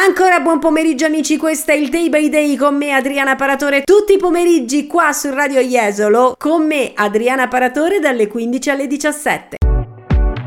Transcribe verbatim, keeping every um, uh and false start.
Ancora buon pomeriggio amici, questo è il Day by Day con me Adriana Paratore, tutti i pomeriggi qua su Radio Jesolo, con me Adriana Paratore dalle quindici alle diciassette.